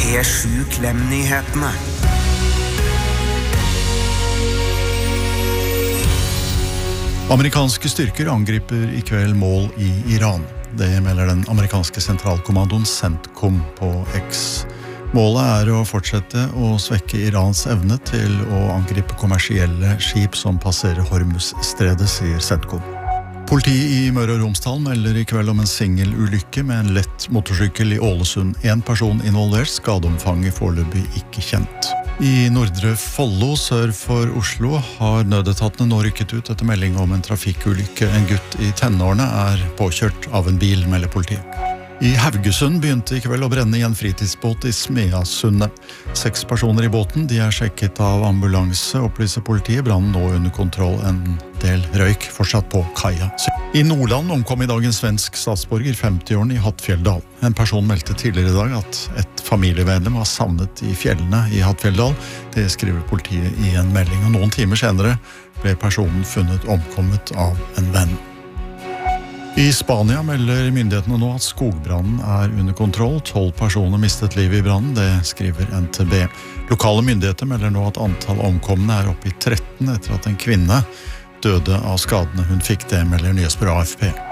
P7 Klem-nyhetene. Amerikanske styrker angriper i kveld mål i Iran. Det melder den amerikanske sentralkommandoen CENTCOM på X. Målet å fortsette å svekke Irans evne til å angripe kommersielle skip som passerer Hormuz-stredet, sier CENTCOM. Politiet i Møre og Romsdal melder i kveld om en singelulykke med en lett motorsykkel i Ålesund. En person involvert, skadeomfanget foreløpig ikke kjent. I Nordre Follo, sør for Oslo, har nødetatene nå rykket ut etter melding om en trafikkulykke. En gutt i tenårene påkjørt av en bil, melder politiet. I Haugesund begynte i kveld å brenne i en fritidsbåt i Smeasundet. 6 personer i båten, de sjekket av ambulanse, opplyser politiet. Brannen nå under kontroll, en del røyk fortsatt på kaia. I Nordland omkom i dag en svensk statsborger, 50-årene i Hattfjelldal. En person meldte tidligere i dag at et familiemedlem var savnet i fjellene i Hattfjelldal. Det skriver politiet i en melding, og noen timer senere ble personen funnet omkommet av en venn. I Spania melder myndighetene nå at skogbrannen under kontroll. 12 personer mistet livet i brannen, det skriver NTB. Lokale myndigheter melder nå at antall omkomne oppe i 13 etter at en kvinne døde av skadene hun fikk. Det melder nyhetsbyrået AFP.